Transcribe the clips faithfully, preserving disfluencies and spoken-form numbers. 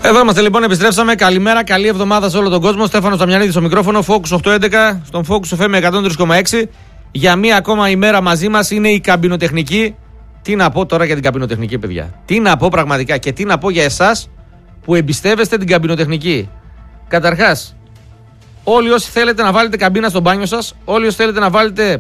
Εδώ είμαστε λοιπόν, επιστρέψαμε. Καλημέρα, καλή εβδομάδα σε όλο τον κόσμο. Στέφανος Δαμιανίδης στο μικρόφωνο, Focus οκτακόσια έντεκα, στον Focus εφ εμ εκατόν τρία κόμμα έξι. Για μία ακόμα ημέρα μαζί μας είναι η καμπινοτεχνική. Τι να πω τώρα για την καμπινοτεχνική, παιδιά. Τι να πω πραγματικά και τι να πω για εσάς που εμπιστεύεστε την καμπινοτεχνική. Καταρχάς, όλοι όσοι θέλετε να βάλετε καμπίνα στο μπάνιο σας, όλοι όσοι θέλετε να βάλετε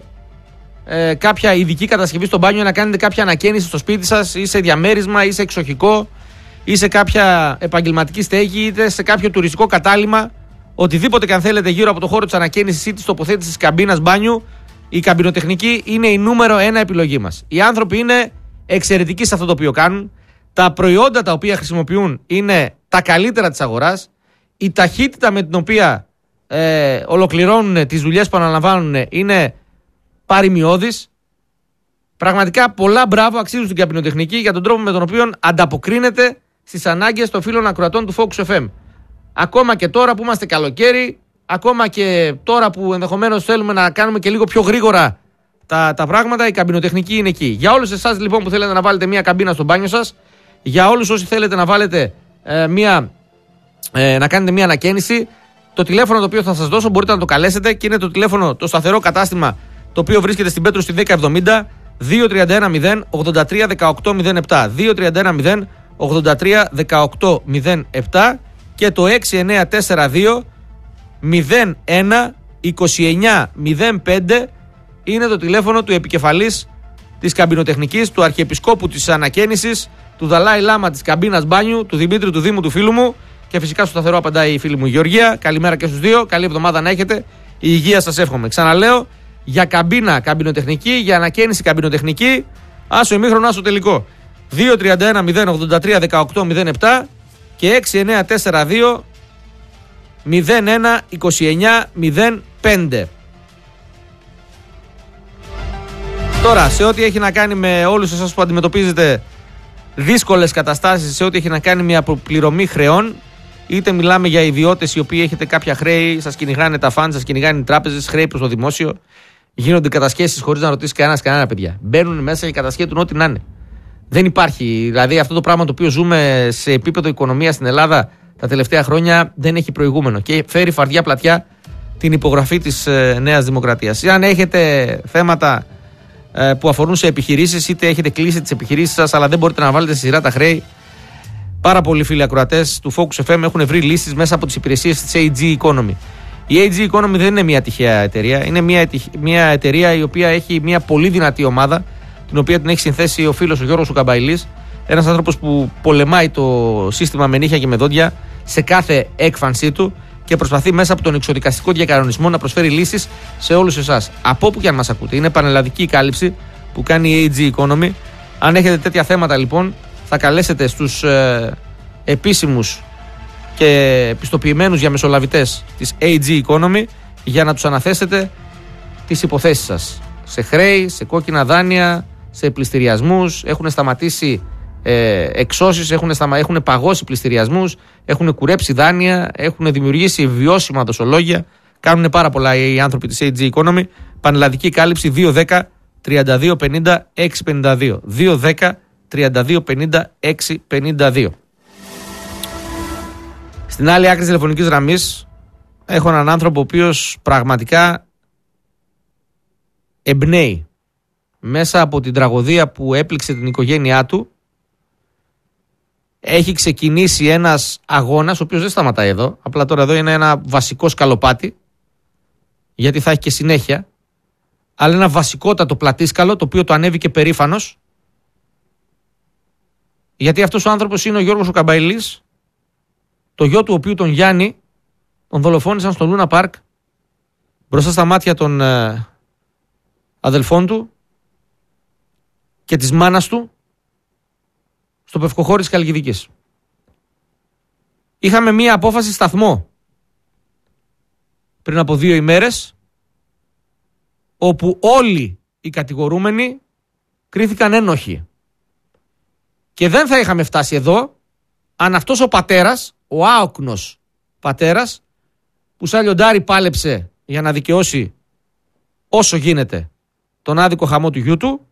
ε, κάποια ειδική κατασκευή στο μπάνιο, να κάνετε κάποια ανακαίνιση στο σπίτι σας, ή σε διαμέρισμα, ή σε εξοχικό, ή σε κάποια επαγγελματική στέγη, είτε σε κάποιο τουριστικό κατάλημα, οτιδήποτε και αν θέλετε γύρω από το χώρο της ανακαίνισης ή της τοποθέτησης της καμπίνας μπάνιου, η καμπινοτεχνική είναι η νούμερο ένα επιλογή μας. Οι άνθρωποι είναι εξαιρετικοί σε αυτό το οποίο κάνουν. Τα προϊόντα τα οποία χρησιμοποιούν είναι τα καλύτερα της αγοράς. Η ταχύτητα με την οποία ε, ολοκληρώνουν τις δουλειές που αναλαμβάνουν είναι παρημιώδης. Πραγματικά πολλά μπράβο αξίζουν στην καμπινοτεχνική για τον τρόπο με τον οποίο ανταποκρίνεται στις ανάγκες των φίλων ακροατών του Focus εφ εμ. Ακόμα και τώρα που είμαστε καλοκαίρι, ακόμα και τώρα που ενδεχομένως θέλουμε να κάνουμε και λίγο πιο γρήγορα τα, τα πράγματα, η καμπινοτεχνική είναι εκεί. Για όλους εσάς λοιπόν που θέλετε να βάλετε μια καμπίνα στο μπάνιο σας, για όλους όσοι θέλετε να βάλετε ε, μια, ε, να κάνετε μια ανακαίνιση, το τηλέφωνο το οποίο θα σας δώσω μπορείτε να το καλέσετε και είναι το τηλέφωνο, το σταθερό κατάστημα το οποίο βρίσκεται στην Πέτρου στη δέκα εβδομήντα, δύο τρία ένα μηδέν ογδόντα τρία δεκαοκτώ μηδέν επτά, δύο τρία ένα μηδέν ογδόντα τρία δεκαοκτώ μηδέν επτά και το έξι εννιά τέσσερα δύο μηδέν ένα είκοσι εννιά μηδέν πέντε είναι το τηλέφωνο του επικεφαλής της καμπινοτεχνικής, του Αρχιεπισκόπου της Ανακαίνισης, του Δαλάη Λάμα της καμπίνας μπάνιου, του Δημήτρη του Δήμου του φίλου μου, και φυσικά στο σταθερό απαντάει η φίλη μου Γεωργία. Καλημέρα και στους δύο, καλή εβδομάδα να έχετε, η υγεία σας εύχομαι. Ξαναλέω, για καμπίνα καμπινοτεχνική, για ανακαίνιση καμπινοτεχνική, άσο ημίχρονο, άσο τελικό. δύο τρία ένα μηδέν ογδόντα τρία δεκαοκτώ μηδέν επτά και έξι εννιά τέσσερα δύο μηδέν ένα είκοσι εννιά μηδέν πέντε. Τώρα, σε ό,τι έχει να κάνει με όλους εσάς που αντιμετωπίζετε δύσκολες καταστάσεις, σε ό,τι έχει να κάνει με αποπληρωμή χρεών, είτε μιλάμε για ιδιώτες οι οποίοι έχετε κάποια χρέη, σας κυνηγάνε τα φαντ, σας κυνηγάνε οι τράπεζες, χρέη προς το δημόσιο, γίνονται κατασχέσεις χωρίς να ρωτήσει κανένας κανένα, παιδιά. Μπαίνουν μέσα και κατασχέτουν ό,τι να είναι. Δεν υπάρχει. Δηλαδή, αυτό το πράγμα το οποίο ζούμε σε επίπεδο οικονομία στην Ελλάδα τα τελευταία χρόνια δεν έχει προηγούμενο και φέρει φαρδιά πλατιά την υπογραφή της ε, Νέας Δημοκρατίας. Αν έχετε θέματα ε, που αφορούν σε επιχειρήσεις, είτε έχετε κλείσει τις επιχειρήσεις σας, αλλά δεν μπορείτε να βάλετε σε σειρά τα χρέη, πάρα πολλοί φίλοι ακροατές του Focus εφ εμ έχουν βρει λύσεις μέσα από τις υπηρεσίες της έι τζι Economy. Η έι τζι Economy δεν είναι μια τυχαία εταιρεία, είναι μια, μια εταιρεία η οποία έχει μια πολύ δυνατή ομάδα, την οποία την έχει συνθέσει ο φίλος ο Γιώργος ο Καμπαϊλής, ένας άνθρωπος που πολεμάει το σύστημα με νύχια και με δόντια σε κάθε έκφανσή του και προσπαθεί μέσα από τον εξοδικαστικό διακανονισμό να προσφέρει λύσεις σε όλους εσάς. Από όπου και αν μας ακούτε, είναι πανελλαδική η κάλυψη που κάνει η έι τζι Economy. Αν έχετε τέτοια θέματα λοιπόν, θα καλέσετε στους ε, επίσημους και πιστοποιημένους διαμεσολαβητές της έι τζι Economy για να τους αναθέσετε τις υποθέσεις σας. Σε χρέη, σε κόκκινα δάνεια, σε πληστηριασμούς, έχουν σταματήσει ε, εξώσεις, έχουν, σταμα, έχουν παγώσει πληστηριασμούς, έχουν κουρέψει δάνεια, έχουν δημιουργήσει βιώσιμα δοσολόγια. Κάνουν πάρα πολλά οι άνθρωποι της έι τζι Economy. Πανελλαδική κάλυψη δύο δέκα τριάντα δύο πενήντα έξι πενήντα δύο. δύο δέκα τριάντα δύο πενήντα έξι πενήντα δύο. Στην άλλη άκρη της τηλεφωνικής γραμμής έχω έναν άνθρωπο ο οποίος πραγματικά εμπνέει μέσα από την τραγωδία που έπληξε την οικογένειά του. Έχει ξεκινήσει ένας αγώνας, ο οποίος δεν σταματάει εδώ, απλά τώρα εδώ είναι ένα βασικό σκαλοπάτι, γιατί θα έχει και συνέχεια, αλλά ένα βασικότατο πλατήσκαλο, το οποίο το ανέβηκε περήφανος, γιατί αυτός ο άνθρωπος είναι ο Γιώργος ο Καμπαϊλής, το γιο του οποίου τον Γιάννη τον δολοφόνησαν στο Λούνα Πάρκ μπροστά στα μάτια των ε, αδελφών του και της μάνας του στο Πευκοχώρι της Χαλκιδικής. Είχαμε μία απόφαση σταθμό πριν από δύο ημέρες, όπου όλοι οι κατηγορούμενοι κρίθηκαν ένοχοι. Και δεν θα είχαμε φτάσει εδώ αν αυτός ο πατέρας, ο άοκνος πατέρας, που σαν λιοντάρι πάλεψε για να δικαιώσει όσο γίνεται τον άδικο χαμό του γιού του,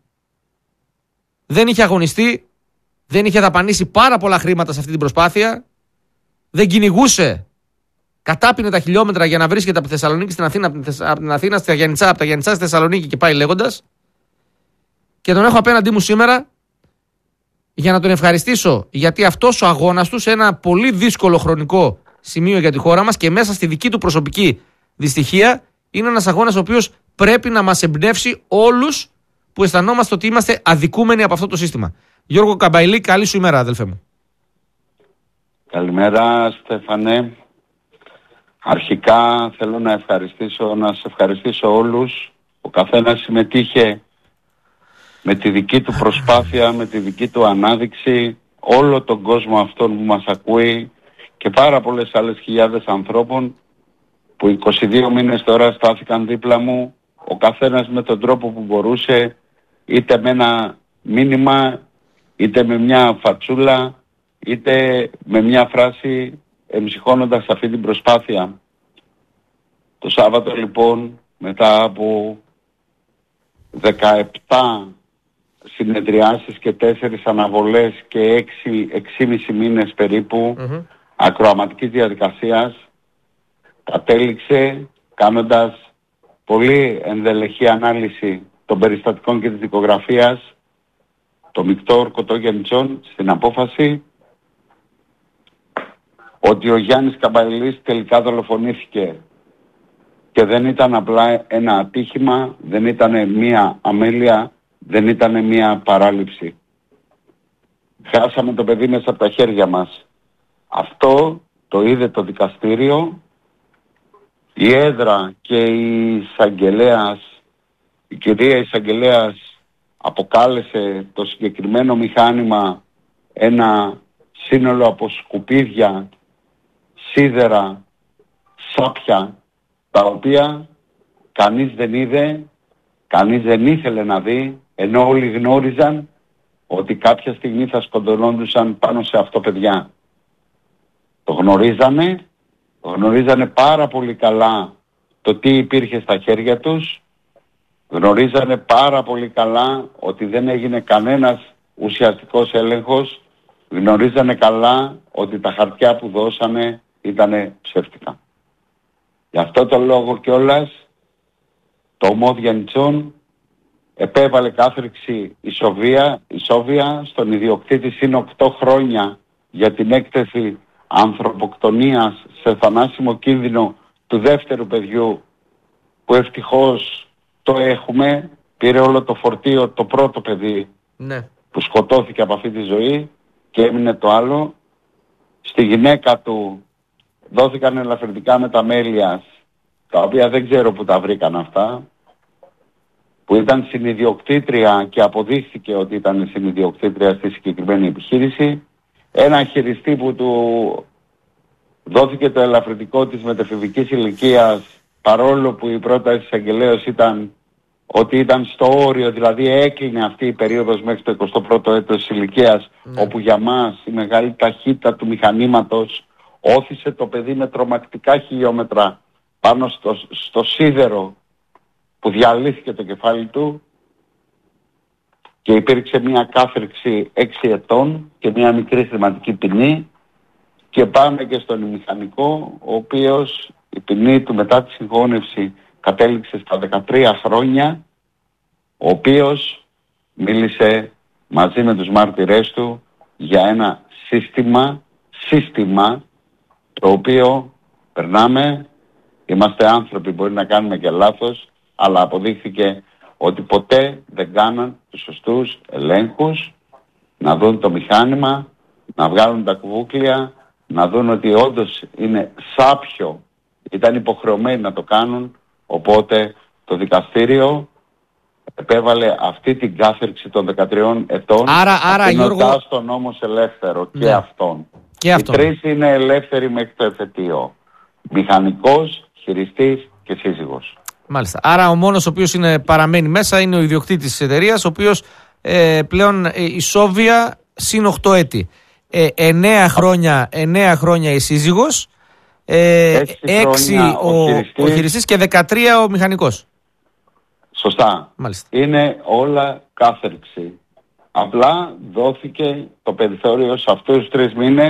δεν είχε αγωνιστεί, δεν είχε δαπανίσει πάρα πολλά χρήματα σε αυτή την προσπάθεια, δεν κυνηγούσε κατάπινε τα χιλιόμετρα για να βρίσκεται από τη Θεσσαλονίκη στην Αθήνα, από την Αθήνα στη Γιαννιτσά, από τα Γιαννιτσά στη Θεσσαλονίκη και πάει λέγοντας. Και τον έχω απέναντί μου σήμερα για να τον ευχαριστήσω, γιατί αυτός ο αγώνας του σε ένα πολύ δύσκολο χρονικό σημείο για τη χώρα μας και μέσα στη δική του προσωπική δυστυχία είναι ένας αγώνας ο οποίος πρέπει να μας εμπνεύσει όλους που αισθανόμαστε ότι είμαστε αδικούμενοι από αυτό το σύστημα. Γιώργο Καμπαϊλή, καλή σου ημέρα, αδελφέ μου. Καλημέρα, Στέφανε. Αρχικά θέλω να ευχαριστήσω, να σε ευχαριστήσω όλους. Ο καθένας συμμετείχε με τη δική του προσπάθεια, με τη δική του ανάδειξη, όλο τον κόσμο αυτόν που μας ακούει και πάρα πολλές άλλες χιλιάδες ανθρώπων που είκοσι δύο μήνες τώρα στάθηκαν δίπλα μου, ο καθένας με τον τρόπο που μπορούσε, είτε με ένα μήνυμα, είτε με μια φατσούλα, είτε με μια φράση εμψυχώνοντας αυτή την προσπάθεια. Το Σάββατο λοιπόν, μετά από δεκαεπτά συνεδριάσεις και τέσσερις αναβολές και έξι, έξι μήνες περίπου mm-hmm. ακροαματικής διαδικασίας, κατέληξε κάνοντας πολύ ενδελεχή ανάλυση των περιστατικών και της δικογραφίας το μεικτό ορκωτό Γιαννιτσών στην απόφαση ότι ο Γιάννης Καμπαϊλής τελικά δολοφονήθηκε και δεν ήταν απλά ένα ατύχημα, δεν ήταν μία αμέλεια, δεν ήταν μία παράληψη. Χάσαμε το παιδί μέσα από τα χέρια μας. Αυτό το είδε το δικαστήριο, η έδρα και η εισαγγελέας, η κυρία εισαγγελέας αποκάλεσε το συγκεκριμένο μηχάνημα ένα σύνολο από σκουπίδια, σίδερα, σάπια, τα οποία κανείς δεν είδε, κανείς δεν ήθελε να δει, ενώ όλοι γνώριζαν ότι κάποια στιγμή θα σκοτωνόντουσαν πάνω σε αυτό παιδιά. Το γνωρίζανε, το γνωρίζανε πάρα πολύ καλά το τι υπήρχε στα χέρια τους, γνωρίζανε πάρα πολύ καλά ότι δεν έγινε κανένας ουσιαστικός έλεγχος, γνωρίζανε καλά ότι τα χαρτιά που δώσανε ήταν ψεύτικα. Γι' αυτό το λόγο κιόλας το ΟΜΟ Γιαννιτσών επέβαλε κάθριξη ισοβία, ισόβια στον ιδιοκτήτη συν οκτώ χρόνια για την έκθεση ανθρωποκτονίας σε θανάσιμο κίνδυνο του δεύτερου παιδιού που ευτυχώς το έχουμε, πήρε όλο το φορτίο το πρώτο παιδί ναι. που σκοτώθηκε από αυτή τη ζωή και έμεινε το άλλο. Στη γυναίκα του δόθηκαν ελαφρυντικά μεταμέλειας, τα οποία δεν ξέρω που τα βρήκαν αυτά, που ήταν συνιδιοκτήτρια και αποδείχθηκε ότι ήταν συνιδιοκτήτρια στη συγκεκριμένη επιχείρηση. Ένα χειριστή που του δόθηκε το ελαφρυντικό της μετεφηβικής ηλικίας, παρόλο που η πρόταση της εισαγγελέας ήταν ότι ήταν στο όριο, δηλαδή έκλεινε αυτή η περίοδος μέχρι το εικοστό πρώτο έτος της ηλικίας, ναι. όπου για μας η μεγάλη ταχύτητα του μηχανήματος όθησε το παιδί με τρομακτικά χιλιόμετρα πάνω στο, στο σίδερο που διαλύθηκε το κεφάλι του και υπήρξε μια κάθριξη έξι ετών και μια μικρή χρηματική ποινή. Και πάμε και στον μηχανικό, ο οποίος η ποινή του μετά τη συγχώνευση κατέληξε στα δεκατρία χρόνια, ο οποίος μίλησε μαζί με τους μάρτυρές του για ένα σύστημα, σύστημα το οποίο περνάμε, είμαστε άνθρωποι, μπορεί να κάνουμε και λάθος, αλλά αποδείχθηκε ότι ποτέ δεν κάναν τους σωστούς ελέγχους, να δουν το μηχάνημα, να βγάλουν τα κουβούκλια, να δουν ότι όντως είναι σάπιο, ήταν υποχρεωμένοι να το κάνουν, οπότε το δικαστήριο επέβαλε αυτή την κάθριξη των δεκατριών ετών, άρα, άρα, Γιώργο... τον νόμος ελεύθερο ναι. και αυτόν. Και αυτόν. Οι τρεις είναι ελεύθεροι μέχρι το εφετείο. Μηχανικός, χειριστής και σύζυγος. Μάλιστα. Άρα ο μόνος ο οποίος είναι, παραμένει μέσα είναι ο ιδιοκτήτης της εταιρείας, ο οποίος ε, πλέον ε, ισόβια συν οκτώ έτη. Ε, εννέα χρόνια, εννέα χρόνια η σύζυγος, ε, έξι ο, ο, χειριστής, ο χειριστής και δεκατρία ο μηχανικός. Σωστά. Μάλιστα. Είναι όλα κάθριξη. Απλά δόθηκε το περιθώριο σε αυτούς τους τρεις μήνες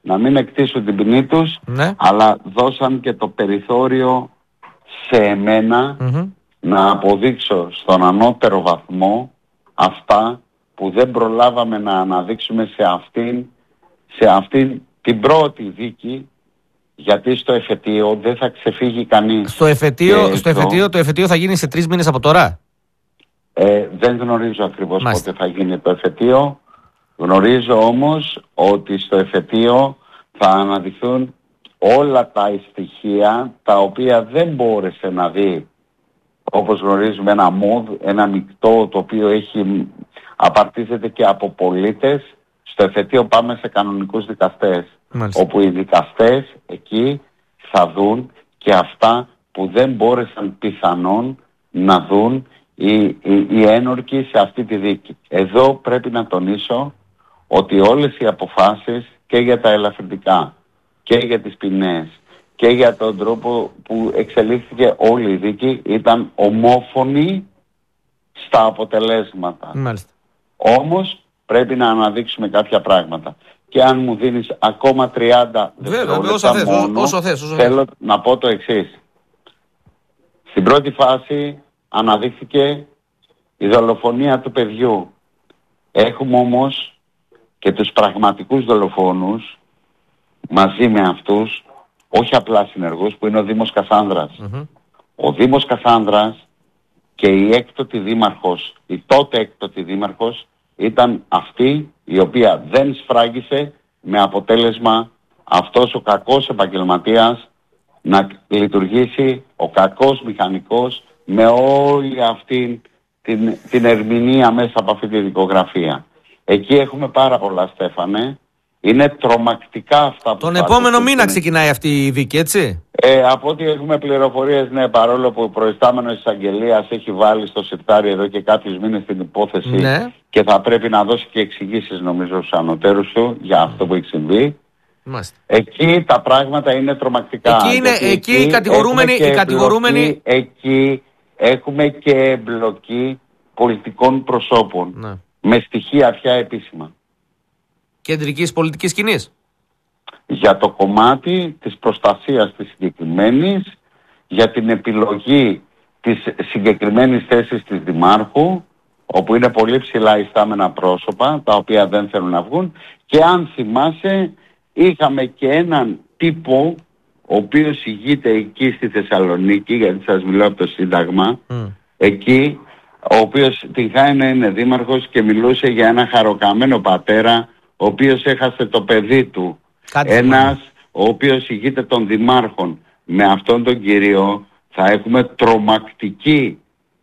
να μην εκτίσουν την ποινή τους, ναι. αλλά δώσαν και το περιθώριο σε εμένα mm-hmm. να αποδείξω στον ανώτερο βαθμό αυτά που δεν προλάβαμε να αναδείξουμε σε αυτήν, σε αυτήν την πρώτη δίκη, γιατί στο εφετείο δεν θα ξεφύγει κανείς. Στο εφετείο, στο εφετείο, το εφετείο θα γίνει σε τρεις μήνες από τώρα. Ε, δεν γνωρίζω ακριβώς Μάλιστα. πότε θα γίνει το εφετείο. Γνωρίζω όμως ότι στο εφετείο θα αναδειχθούν όλα τα στοιχεία τα οποία δεν μπόρεσε να δει, όπως γνωρίζουμε, ένα μοδ, ένα μεικτό το οποίο έχει, απαρτίζεται και από πολίτες. Στο εφετείο πάμε σε κανονικούς δικαστές. Μάλιστα. Όπου οι δικαστές εκεί θα δουν και αυτά που δεν μπόρεσαν πιθανόν να δουν οι, οι, οι ένορκοι σε αυτή τη δίκη. Εδώ πρέπει να τονίσω ότι όλες οι αποφάσεις και για τα ελαφρυντικά και για τις ποινές και για τον τρόπο που εξελίχθηκε όλη η δίκη ήταν ομόφωνη στα αποτελέσματα. Μάλιστα. Όμως πρέπει να αναδείξουμε κάποια πράγματα. Και αν μου δίνεις ακόμα τριάντα δευτερόλεπτα μόνο, όσο θες, όσο θέλω να πω το εξής. Στην πρώτη φάση αναδείχθηκε η δολοφονία του παιδιού. Έχουμε όμως και τους πραγματικούς δολοφόνους μαζί με αυτούς, όχι απλά συνεργούς, που είναι ο Δήμος Κασάνδρας. Mm-hmm. Ο Δήμος Κασάνδρας και η έκτοτη δήμαρχος, η τότε έκτοτη δήμαρχος, ήταν αυτή η οποία δεν σφράγισε, με αποτέλεσμα αυτός ο κακός επαγγελματίας να λειτουργήσει, ο κακός μηχανικός, με όλη αυτή την, την ερμηνεία μέσα από αυτή τη δικογραφία. Εκεί έχουμε πάρα πολλά, Στέφανε. Είναι τρομακτικά αυτά που... Τον επόμενο μήνα ξεκινάει αυτή η δίκη, έτσι? Ε, από ό,τι έχουμε πληροφορίες, ναι, παρόλο που ο προϊστάμενος εισαγγελίας έχει βάλει στο σιρτάρι εδώ και κάποιους μήνες την υπόθεση, ναι, και θα πρέπει να δώσει και εξηγήσεις, νομίζω, στους ανωτέρους του για αυτό που έχει συμβεί. Μάλιστα. Εκεί τα πράγματα είναι τρομακτικά. Εκεί, είναι, εκεί, εκεί οι κατηγορούμενοι... Οι κατηγορούμενοι... Εκεί έχουμε και εμπλοκή πολιτικών προσώπων, ναι, με στοιχεία πια επίσημα. Κεντρικής πολιτικής σκηνής. Για το κομμάτι της προστασίας της συγκεκριμένης, για την επιλογή της συγκεκριμένης θέσης της Δημάρχου, όπου είναι πολύ ψηλά ιστάμενα πρόσωπα, τα οποία δεν θέλουν να βγουν, και αν θυμάσαι είχαμε και έναν τύπο, ο οποίος ηγείται εκεί στη Θεσσαλονίκη, γιατί σας μιλάω από το Σύνταγμα, mm. εκεί, ο οποίος τυχάει να είναι δήμαρχος και μιλούσε για ένα χαροκαμένο πατέρα, ο οποίος έχασε το παιδί του. Κάτι ένας μάλλον. Ο οποίος ηγείται των δημάρχων. Με αυτόν τον κύριο θα έχουμε τρομακτική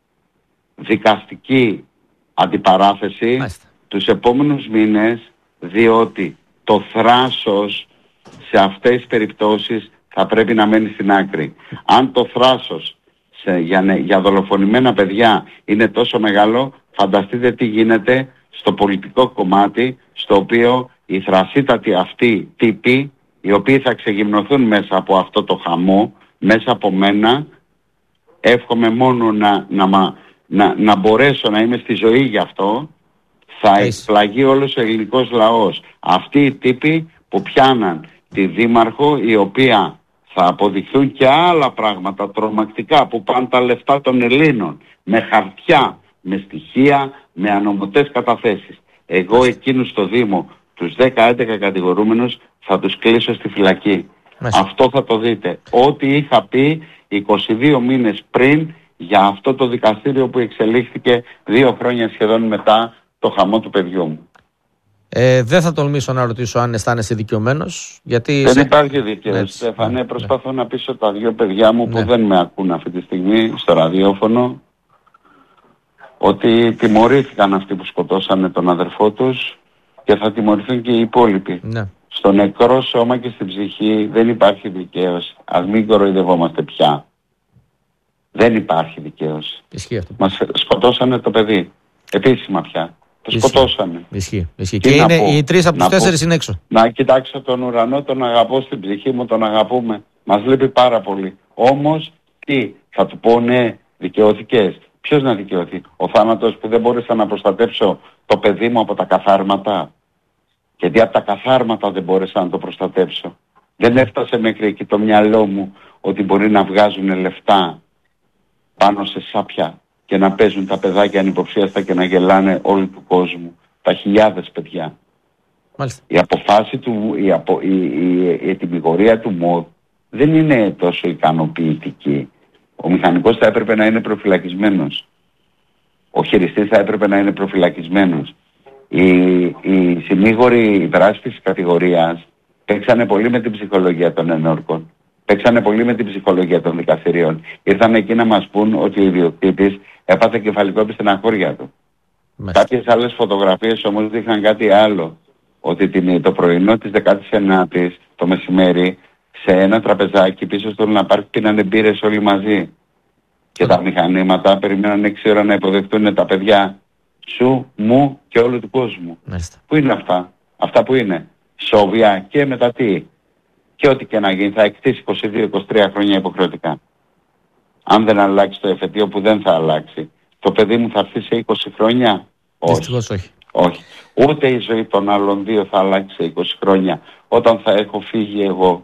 δικαστική αντιπαράθεση Μάλιστα. τους επόμενους μήνες, διότι το θράσος σε αυτές τις περιπτώσεις θα πρέπει να μένει στην άκρη. Αν το θράσος σε, για, για δολοφονημένα παιδιά είναι τόσο μεγάλο, φανταστείτε τι γίνεται στο πολιτικό κομμάτι, στο οποίο οι θρασίτατοι αυτοί τύποι, οι οποίοι θα ξεγυμνοθούν μέσα από αυτό το χαμό, μέσα από μένα, εύχομαι μόνο να, να, να, να μπορέσω να είμαι στη ζωή γι' αυτό, θα εκπλαγεί όλος ο ελληνικός λαός. Αυτοί οι τύποι που πιάναν τη δήμαρχο, η οποία θα αποδειχθούν και άλλα πράγματα τρομακτικά, που πάνε τα λεφτά των Ελλήνων, με χαρτιά, με στοιχεία, με ανομωτές καταθέσεις. Εγώ εκείνους στο Δήμο, τους δέκα έντεκα κατηγορούμενους, θα τους κλείσω στη φυλακή. Μέσα. Αυτό θα το δείτε. Ό,τι είχα πει είκοσι δύο μήνες πριν για αυτό το δικαστήριο που εξελίχθηκε δύο χρόνια σχεδόν μετά το χαμό του παιδιού μου. Ε, δεν θα τολμήσω να ρωτήσω αν αισθάνεσαι δικαιωμένος, γιατί... Δεν σε... υπάρχει δικαίωση, ναι, Στέφανε. Ναι, προσπαθώ ναι. να πείσω τα δύο παιδιά μου, ναι, που δεν με ακούν αυτή τη στιγμή στο ραδιόφωνο, ότι τιμωρήθηκαν αυτοί που σκοτώσανε τον αδερφό τους και θα τιμωρηθούν και οι υπόλοιποι. Ναι. Στο νεκρό σώμα και στην ψυχή δεν υπάρχει δικαίωση. Ας μην κοροϊδευόμαστε πια. Δεν υπάρχει δικαίωση. Ισχύει αυτό. Μας σκοτώσανε το παιδί. Επίσημα πια. Το Ισχύει. σκοτώσανε. Ισχύει. Ισχύει. Και, και είναι, πω, οι τρεις από τους τέσσερις είναι έξω. Να κοιτάξω τον ουρανό, τον αγαπώ στην ψυχή μου, τον αγαπούμε. Μας λείπει πάρα πολύ. Όμως, τι, θα του πω ναι, δικαιώθηκες. Ποιος να δικαιωθεί? Ο θάνατος που δεν μπόρεσα να προστατεύσω το παιδί μου από τα καθάρματα. Γιατί από τα καθάρματα δεν μπόρεσα να το προστατεύσω. Δεν έφτασε μέχρι εκεί το μυαλό μου ότι μπορεί να βγάζουν λεφτά πάνω σε σάπια και να παίζουν τα παιδάκια ανυποψίαστα και να γελάνε όλου του κόσμου. Τα χιλιάδες παιδιά. Μάλιστα. Η αποφάση του, η, απο, η, η, η ετυμηγορία του ΜΟΔ δεν είναι τόσο ικανοποιητική. Ο μηχανικός θα έπρεπε να είναι προφυλακισμένος. Ο χειριστής θα έπρεπε να είναι προφυλακισμένος. Οι, οι συνήγοροι υπεράσπισης κατηγορίας παίξανε πολύ με την ψυχολογία των ενόρκων. Παίξανε πολύ με την ψυχολογία των δικαστηρίων. Ήρθαν εκεί να μας πούν ότι ο ιδιοκτήτης έπαθε κεφαλικό επιστεναχώρια του. Μάλιστα. Κάποιες άλλες φωτογραφίες όμως δείχναν κάτι άλλο. Ότι την, το πρωινό της δεκάτης ενάτης το μεσημέρι σε ένα τραπεζάκι πίσω στο Λούνα Πάρκ πίνανε μπύρες όλοι μαζί. Και τα μηχανήματα περιμέναν έξι ώρα να υποδεχτούν τα παιδιά σου, μου και όλου του κόσμου. Μάλιστα. Πού είναι αυτά? Αυτά που είναι σόβια και μετά τι? Και ό,τι και να γίνει θα εκτίσει είκοσι δύο είκοσι τρία χρόνια υποχρεωτικά. Αν δεν αλλάξει το εφετείο που δεν θα αλλάξει, το παιδί μου θα έρθει σε είκοσι χρόνια? Όχι. όχι. όχι. Ούτε η ζωή των άλλων δύο θα αλλάξει σε είκοσι χρόνια όταν θα έχω φύγει εγώ.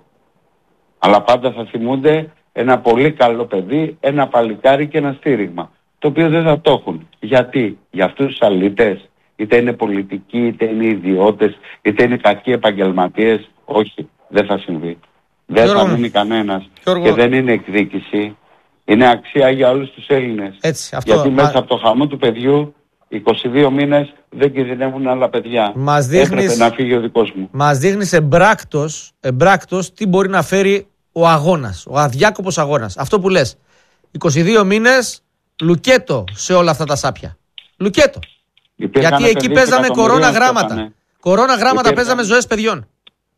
Αλλά πάντα θα θυμούνται ένα πολύ καλό παιδί, ένα παλικάρι και ένα στήριγμα. Το οποίο δεν θα το έχουν. Γιατί? Για αυτούς τους αλήτες, είτε είναι πολιτικοί, είτε είναι ιδιώτες, είτε είναι κακοί επαγγελματίες. Όχι, δεν θα συμβεί. Δεν Γιώργο, θα μείνει κανένας. Γιώργο. Και δεν είναι εκδίκηση. Είναι αξία για όλους τους Έλληνες. Έτσι, αυτό, Γιατί μα... μέσα από το χαμό του παιδιού είκοσι δύο μήνες δεν κινδυνεύουν άλλα παιδιά. Μας δείχνεις, έπρεπε να φύγει ο δικός μου. Μας δείχνεις εμπράκτος, εμπράκτος τι μπορεί να φέρει ο αγώνας, ο αδιάκοπος αγώνας. Αυτό που λες. είκοσι δύο μήνες λουκέτο σε όλα αυτά τα σάπια. Λουκέτο. Υπήρχαν γιατί εκεί παίζαμε κορώνα γράμματα. Κορώνα γράμματα Υπήρχαν... παίζαμε ζωές παιδιών.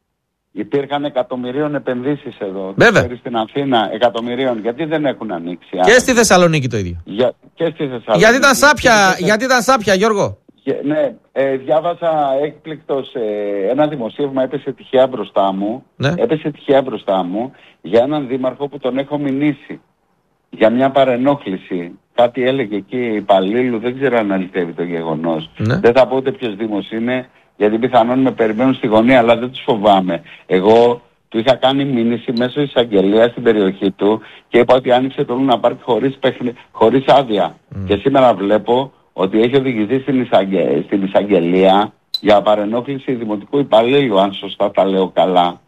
Υπήρχαν εκατομμυρίων επενδύσεις εδώ. Βέβαια. Στην Αθήνα εκατομμυρίων. Γιατί δεν έχουν ανοίξει? Και στη Θεσσαλονίκη το ίδιο. Για... Και στη Θεσσαλονίκη. Γιατί ήταν σάπια, γιατί ήταν σάπια Γιώργο. Και, ναι, ε, διάβασα έκπληκτος ε, ένα δημοσίευμα, έπεσε τυχαία μπροστά μου. Ναι. Έπεσε τυχαία μπροστά μου για έναν δήμαρχο που τον έχω μηνύσει. Για μια παρενόχληση. Κάτι έλεγε εκεί υπαλλήλου, δεν ξέρω αν αληθεύει το γεγονός. Ναι. Δεν θα πω ούτε ποιος δήμος είναι, γιατί πιθανόν με περιμένουν στη γωνία, αλλά δεν τους φοβάμαι. Εγώ του είχα κάνει μήνυση μέσω εισαγγελίας στην περιοχή του και είπα ότι άνοιξε το Λούνα Πάρκ χωρίς, χωρίς άδεια. Mm. Και σήμερα βλέπω ότι έχει οδηγηθεί στην, εισαγγε... στην εισαγγελία για παρενόχληση δημοτικού υπαλλήλου, αν σωστά τα λέω καλά.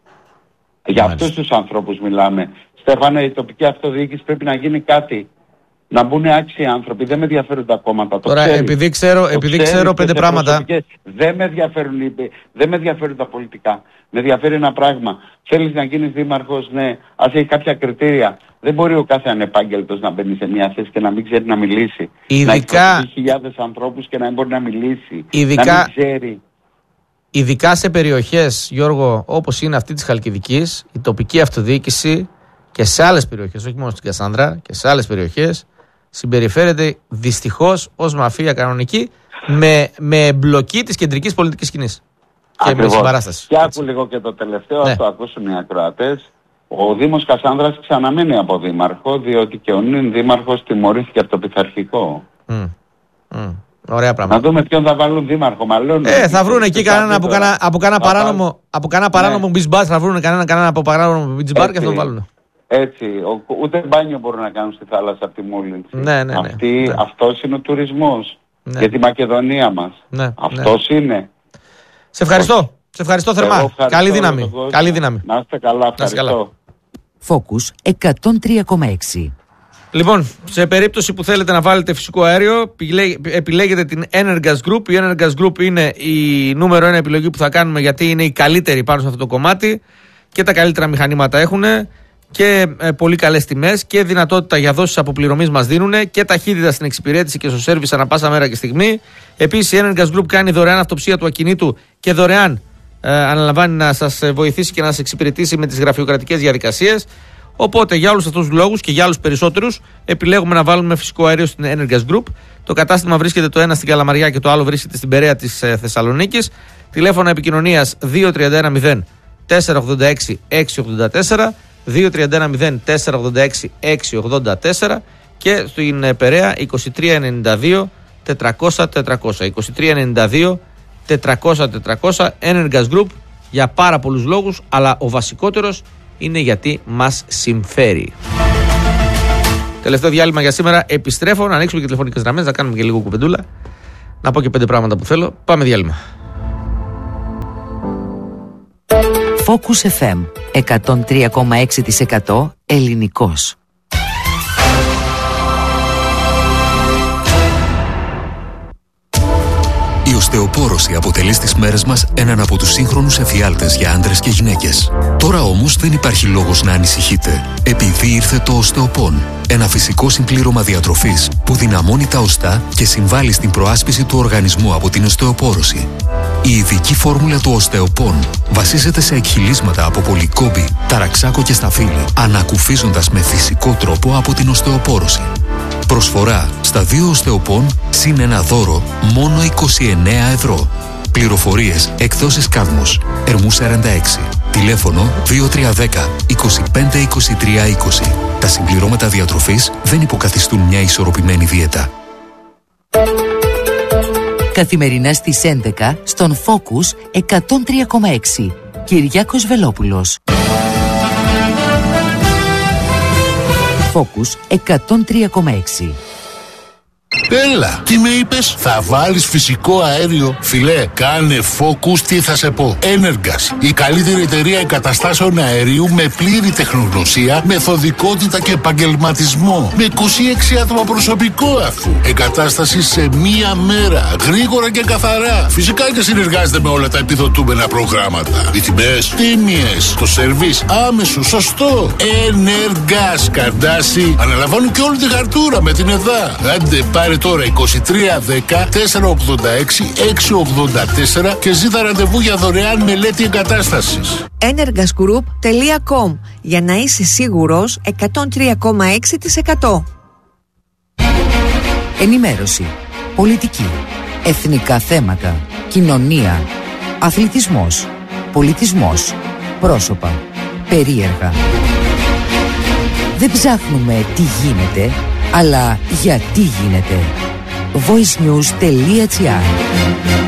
Για αυτούς τους ανθρώπους μιλάμε. Στέφανε, η τοπική αυτοδιοίκηση πρέπει να γίνει κάτι. Να μπουν άξιοι άνθρωποι. Δεν με ενδιαφέρουν τα κόμματα. Τώρα, το επειδή ξέρω, το επειδή ξέρω πέντε πράγματα. Δεν με, ενδιαφέρουν, δεν με ενδιαφέρουν τα πολιτικά. Με ενδιαφέρει ένα πράγμα. Θέλεις να γίνεις δήμαρχος, ναι, ας έχει κάποια κριτήρια. Δεν μπορεί ο κάθε ανεπάγγελτος να μπαίνει σε μια θέση και να μην ξέρει να μιλήσει. Ειδικά... Να έχει χιλιάδες ανθρώπους και να μην μπορεί να μιλήσει. Ειδικά... Να μην ξέρει. Ειδικά σε περιοχές, Γιώργο, όπως είναι αυτή της Χαλκιδικής, η τοπική αυτοδιοίκηση και σε άλλες περιοχές, όχι μόνο στην Κασάνδρα, και σε άλλες περιοχές, συμπεριφέρεται δυστυχώς ως μαφία κανονική με, με εμπλοκή της κεντρικής πολιτικής σκηνής. Και με συμπαράσταση. Και άκου λίγο και το τελευταίο, ναι. Ας το ακούσουν οι ακροατές. Ο Δήμος Κασάνδρας ξαναμένει από δήμαρχο, διότι και ο νυν δήμαρχος τιμωρήθηκε από το πειθαρχικό. Mm. Mm. Ωραία πράγματα. Να δούμε ποιον θα βάλουν δήμαρχο, μάλλον. Ε, θα βρουν εκεί κανέναν από κανένα από κανένα παράνομο, από κανένα παράνομο ναι. beach bar, θα βρουν κανέναν κανένα από παράνομο beach bar και αυτό το βάλουν. Έτσι, ο, ούτε μπάνιο μπορούν να κάνουν στη θάλασσα από τη μόλυνση. Ναι, ναι, Αυτή, ναι. Αυτός είναι ο τουρισμός ναι. για τη Μακεδονία μας. Ναι, αυτός ναι. είναι. Σε ευχαριστώ. Σε ευχαριστώ θερμά. Ευχαριστώ Καλή δύναμη. Καλή δύναμη. Να είστε καλά. Ευχαριστώ. Focus εκατόν τρία κόμμα έξι. Λοιπόν, σε περίπτωση που θέλετε να βάλετε φυσικό αέριο, επιλέγετε την Energas Group. Η Energas Group είναι η νούμερο ένα επιλογή που θα κάνουμε, γιατί είναι η καλύτερη πάνω σε αυτό το κομμάτι και τα καλύτερα μηχανήματα έχουν και ε, πολύ καλές τιμές και δυνατότητα για δόσεις αποπληρωμής μας δίνουν και ταχύτητα στην εξυπηρέτηση και στο σέρβις ανά πάσα μέρα και στιγμή. Επίσης, η Energas Group κάνει δωρεάν αυτοψία του ακινήτου και δωρεάν ε, αναλαμβάνει να σας βοηθήσει και να σας εξυπηρετήσει με τις γραφειοκρατικές διαδικασίες. Οπότε, για όλους αυτούς τους λόγους και για άλλους περισσότερους, επιλέγουμε να βάλουμε φυσικό αέριο στην Energas Group. Το κατάστημα βρίσκεται το ένα στην Καλαμαριά και το άλλο βρίσκεται στην Περαία της ε, Θεσσαλονίκης. Τηλέφωνα επικοινωνίας δύο τρία ένα μηδέν τέσσερα ογδόντα έξι έξι ογδόντα τέσσερα, δύο τρία ένα μηδέν τέσσερα ογδόντα έξι έξι ογδόντα τέσσερα και στην Περαία είκοσι τρία ενενήντα δύο τετρακόσια τετρακόσια. είκοσι τρία ενενήντα δύο τετρακόσια τετρακόσια. Energas Group για πάρα πολλούς λόγους, αλλά ο βασικότερος είναι γιατί μας συμφέρει. Τελευταίο διάλειμμα για σήμερα. Επιστρέφω να ανοίξουμε και τηλεφωνικές γραμμές, να κάνουμε και λίγο κουπεντούλα. Να πω και πέντε πράγματα που θέλω. Πάμε διάλειμμα. Focus εφ εμ εκατόν τρία κόμμα έξι τοις εκατό ελληνικός. Η οστεοπόρωση αποτελεί στις μέρες μας έναν από τους σύγχρονους εφιάλτες για άντρες και γυναίκες. Τώρα όμως δεν υπάρχει λόγος να ανησυχείτε, επειδή ήρθε το Οστεοπόν. Ένα φυσικό συμπλήρωμα διατροφής που δυναμώνει τα οστά και συμβάλλει στην προάσπιση του οργανισμού από την οστεοπόρωση. Η ειδική φόρμουλα του Οστεοπόν βασίζεται σε εκχυλίσματα από πολυκόμπη, ταραξάκο και σταφύλι, ανακουφίζοντας με φυσικό τρόπο από την οστεοπόρωση. Προσφορά στα δύο Οστεοπόν συν ένα δώρο μόνο είκοσι εννέα ευρώ. Πληροφορίες εκδόσεις Κάδμος, Ερμού σαράντα έξι. Τηλέφωνο δύο τρία ένα μηδέν είκοσι πέντε είκοσι τρία είκοσι. Τα συμπληρώματα διατροφής δεν υποκαθιστούν μια ισορροπημένη δίαιτα. Καθημερινά στις έντεκα στον Focus εκατόν τρία κόμμα έξι. Κυριάκος Βελόπουλος. Focus εκατόν τρία κόμμα έξι. Έλα, τι με είπες? Θα βάλεις φυσικό αέριο? Φιλέ, κάνε Focus, τι θα σε πω. Energas, η καλύτερη εταιρεία εγκαταστάσεων αερίου με πλήρη τεχνογνωσία, μεθοδικότητα και επαγγελματισμό. Με είκοσι έξι άτομα προσωπικό αφού. Εγκατάσταση σε μία μέρα, γρήγορα και καθαρά. Φυσικά και συνεργάζεται με όλα τα επιδοτούμενα προγράμματα. Οι τιμές τίμιες, το σερβίς άμεσο, σωστό. Energas, Καρντάση, αναλαμβάνουν και όλη τη χαρτούρα με την ΕΔΑ. Άντε, πάρε τώρα είκοσι τρία δέκα τετρακόσια ογδόντα έξι εξακόσια ογδόντα τέσσερα και ζήτα ραντεβού για δωρεάν μελέτη εγκατάστασης. energas group τελεία com για να είσαι σίγουρος εκατόν τρία κόμμα έξι τοις εκατό. Ενημέρωση, πολιτική, εθνικά θέματα, κοινωνία, αθλητισμός, πολιτισμός, πρόσωπα, περίεργα. Δεν ψάχνουμε τι γίνεται, αλλά γιατί γίνεται. voice news τελεία gr